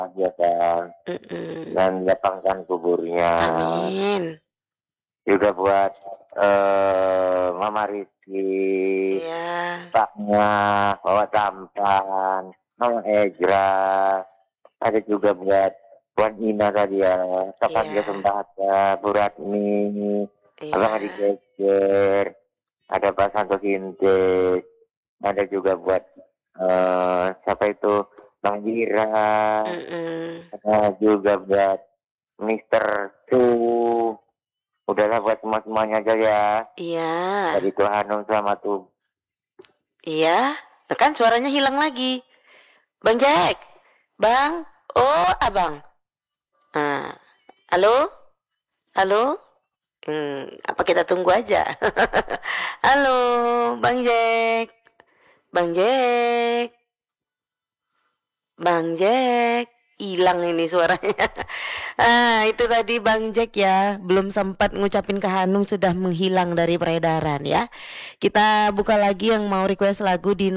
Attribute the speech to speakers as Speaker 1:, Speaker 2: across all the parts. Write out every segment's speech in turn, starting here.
Speaker 1: ya kan, dan lapangkan kuburnya.
Speaker 2: Amin.
Speaker 1: Juga buat Mama Rizky,
Speaker 2: Iya.
Speaker 1: Paknya, Bawa Tampan, Mama Ejra, ada juga buat Puan Ina tadi ya, Topan
Speaker 2: Iya.
Speaker 1: Sembada, Bu Ratmi, Abang Adi
Speaker 2: Iya.
Speaker 1: Geger, ada Pak Santo Sintes, ada juga buat siapa itu Bang Dira, ada juga buat Mister Su. Udahlah buat semuanya aja ya.
Speaker 2: Iya.
Speaker 1: Dari Tuhan sama tuh.
Speaker 2: Iya. Kan suaranya hilang lagi. Bang Jack. Bang. Oh, abang. Nah. Halo? Halo? Apa kita tunggu aja? Halo, Bang Jack. Bang Jack. Bang Jack. Hilang ini suaranya. Itu tadi Bang Jack ya, belum sempat ngucapin ke Hanum sudah menghilang dari peredaran ya. Kita buka lagi yang mau request lagu di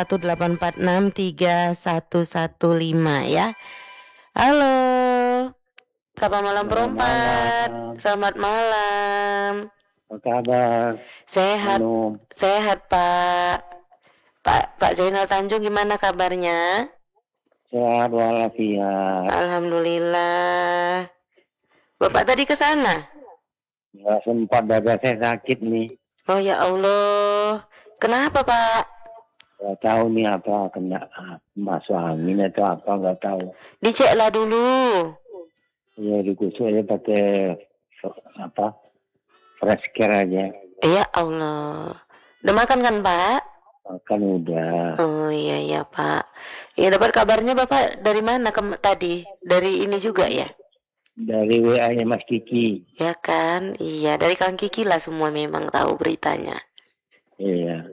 Speaker 2: 0618463115 ya. Halo. Selamat malam perempat. Selamat malam.
Speaker 1: Apa kabar?
Speaker 2: Sehat.
Speaker 1: Hanum.
Speaker 2: Sehat, Pak. Pak Zainal Tanjung gimana kabarnya?
Speaker 1: Sehat walafiat.
Speaker 2: Alhamdulillah. Bapak tadi ke sana?
Speaker 1: Nggak sempat, dada saya sakit nih.
Speaker 2: Oh ya Allah. Kenapa, Pak?
Speaker 1: Nggak tahu nih apa, kena masuk angin atau apa, nggak tahu.
Speaker 2: Diceklah dulu.
Speaker 1: Ya dikusuk aja pakai apa, fresh care aja.
Speaker 2: Ya Allah. Udah makan kan, Pak?
Speaker 1: Makan udah.
Speaker 2: Oh iya Pak. Ya dapat kabarnya Bapak dari mana tadi? Dari ini juga ya?
Speaker 1: Dari WA-nya Mas Kiki.
Speaker 2: Ya kan? Iya, dari Kang Kiki lah semua memang tahu beritanya.
Speaker 1: Iya.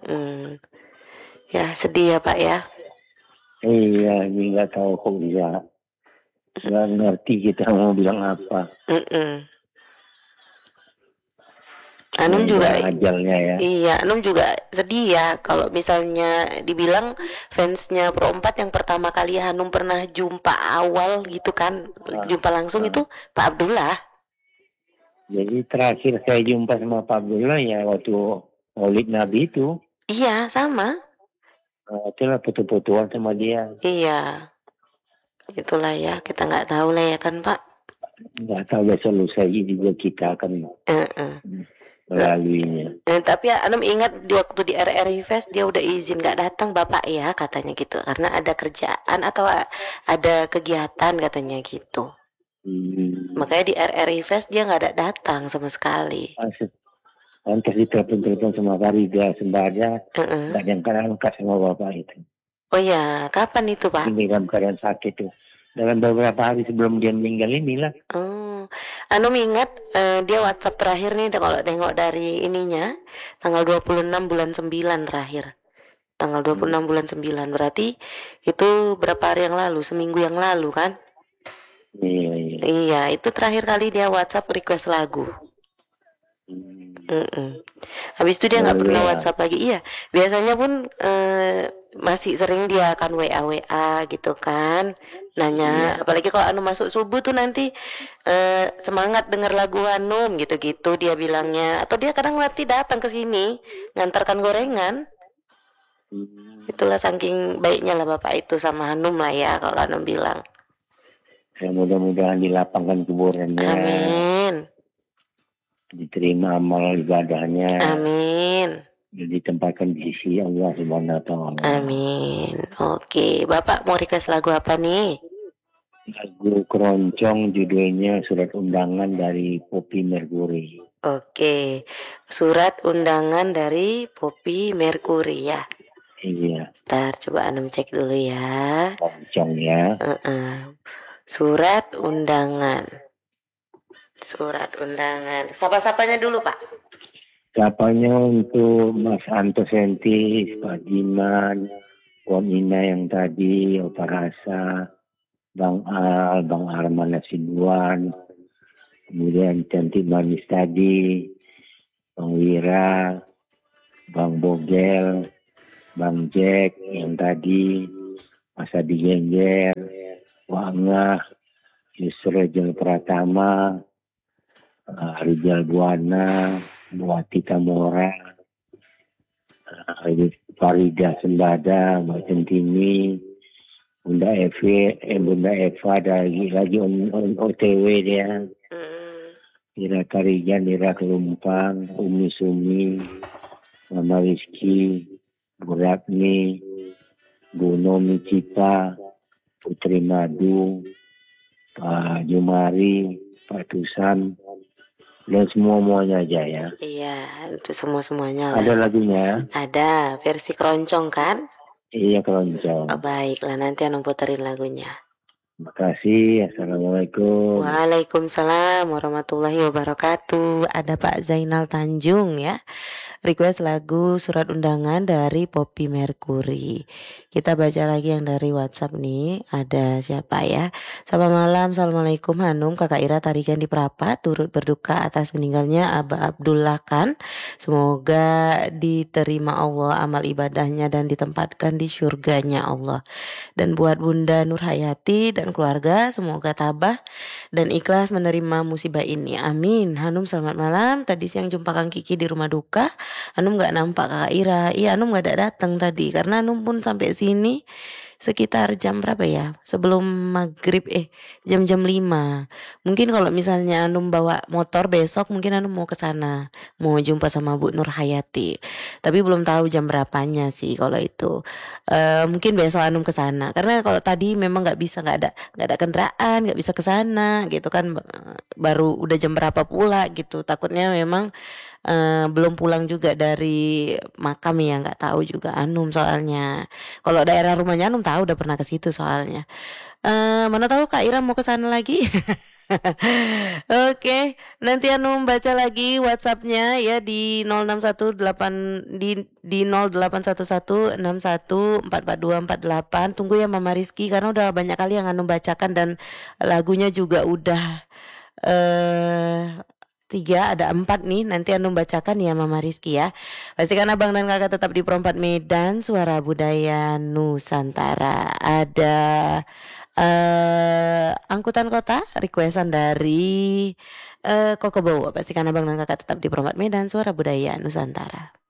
Speaker 2: Ya sedih ya Pak ya.
Speaker 1: Iya, ini nggak tahu kok bisa. Nggak ngerti kita mau bilang apa.
Speaker 2: Anum juga
Speaker 1: ajalnya ya.
Speaker 2: Iya, Anum juga sedih ya kalau misalnya dibilang fansnya Pro 4 yang pertama kali Hanum pernah jumpa awal gitu kan, jumpa langsung itu Pak Abdullah.
Speaker 1: Jadi terakhir saya jumpa sama Pak Abdullah ya waktu Maulid Nabi itu.
Speaker 2: Iya, sama.
Speaker 1: Itulah foto-fotoan sama dia.
Speaker 2: Iya. Itulah ya, kita nggak tahu lah ya kan Pak.
Speaker 1: Nggak tahu besok lusa juga kita akan melaluinya.
Speaker 2: Tapi Anum ingat di waktu di RRI Fest dia udah izin nggak datang Bapak ya katanya gitu karena ada kerjaan atau ada kegiatan katanya gitu. Makanya di RRI Fest dia nggak ada datang sama sekali.
Speaker 1: Pantas ditelepon sama Farida Sembada, nggak diangkat sama Bapak itu.
Speaker 2: Oh ya, kapan itu Pak?
Speaker 1: Ini dalam keadaan sakit tuh. Dalam beberapa hari sebelum dia meninggal inilah.
Speaker 2: Anum ingat dia WhatsApp terakhir nih kalau nengok dari ininya tanggal 26 bulan 9 terakhir. Tanggal 26 bulan 9 berarti itu berapa hari yang lalu? Seminggu yang lalu kan? Iya, itu terakhir kali dia WhatsApp request lagu. Habis itu dia nggak pernah WhatsApp lagi. Iya, biasanya pun masih sering dia akan WA gitu kan, nanya. Apalagi kalau Anu masuk subuh tuh nanti semangat denger lagu Hanum gitu-gitu dia bilangnya. Atau dia kadang nanti datang ke sini ngantarkan gorengan. Itulah saking baiknya lah Bapak itu sama Hanum lah ya kalau Hanum bilang.
Speaker 1: Ya, mudah-mudahan dilapangkan kuburannya.
Speaker 2: Amin.
Speaker 1: Diterima amal ibadahnya.
Speaker 2: Amin.
Speaker 1: Ditempatkan di sisi Allah Subhanahu wa Ta'ala.
Speaker 2: Amin. Oke, Bapak mau request lagu apa nih?
Speaker 1: Lagu Keroncong, judulnya Surat Undangan dari Poppy Mercury.
Speaker 2: Oke, Surat Undangan dari Poppy Mercury ya.
Speaker 1: Iya.
Speaker 2: Ntar coba Anum cek dulu ya.
Speaker 1: Keroncong ya.
Speaker 2: Surat undangan. Surat undangan. Sapa-sapanya dulu Pak.
Speaker 1: Sapanya untuk Mas Anto Sentis, Pak Jiman, Puan Ina yang tadi, Opa Rasa, Bang Al, Bang Arman Nasibuan, kemudian Cantik Manis tadi, Bang Wira, Bang Bogel, Bang Jack yang tadi, Mas Adi Gengger,
Speaker 3: Wangah, Yusra Jeng Pratama, Rijal Buana, Buati Tamora, Farida Sembada, Mbak Centini, Bunda Bunda Eva ada lagi OTW dia. Ira Karijan, Ira Kelumpang, Umi Sumi, Mama Rizky, Bu Ratni, Bu Nomi Cita, Putri Madu, Pak Jumari, Pak Tusan, dan semuanya aja ya.
Speaker 2: Iya, itu semuanya lah.
Speaker 3: Ada lagunya?
Speaker 2: Ada versi keroncong kan?
Speaker 3: Iya, keroncong.
Speaker 2: Oh, baiklah, nanti anu puterin lagunya.
Speaker 3: Terima kasih. Assalamualaikum.
Speaker 2: Waalaikumsalam warahmatullahi wabarakatuh. Ada Pak Zainal Tanjung ya. Request lagu Surat Undangan dari Poppy Mercury. Kita baca lagi yang dari WhatsApp nih. Ada siapa ya? Selamat malam. Assalamualaikum Hanum. Kakak Ira Tarigan di Prapat turut berduka atas meninggalnya Aba Abdullah Khan. Semoga diterima Allah amal ibadahnya dan ditempatkan di surganya Allah. Dan buat Bunda Nurhayati dan keluarga semoga tabah dan ikhlas menerima musibah ini. Amin. Hanum selamat malam. Tadi siang jumpa Kang Kiki di rumah duka. Hanum gak nampak Kakak Ira. Iya, Hanum gak ada datang tadi karena Hanum pun sampai sini sekitar jam berapa ya? Sebelum maghrib jam-jam 5. Mungkin kalau misalnya Hanum bawa motor besok mungkin Hanum mau ke sana, mau jumpa sama Bu Nurhayati. Tapi belum tahu jam berapanya sih kalau itu. Mungkin besok Hanum ke sana karena kalau tadi memang nggak ada kendaraan, nggak bisa ke sana gitu kan. Baru udah jam berapa pula gitu. Takutnya memang belum pulang juga dari makam ya, nggak tahu juga Hanum soalnya. Kalau daerah rumahnya Hanum tahu udah pernah ke situ soalnya. Mana tahu Kak Ira mau ke sana lagi. Oke, nanti Hanum baca lagi WhatsApp-nya ya di 0618 di 081161444248. Tunggu ya Mama Rizky karena udah banyak kali yang Hanum bacakan dan lagunya juga udah 3 ada 4 nih. Nanti Hanum bacakan ya Mama Rizky ya. Pastikan abang dan kakak tetap di Perempat Medan, suara budaya Nusantara. Ada angkutan kota requestan dari Koko Bowo. Pastikan abang dan kakak tetap di Perempat Medan, suara budaya Nusantara.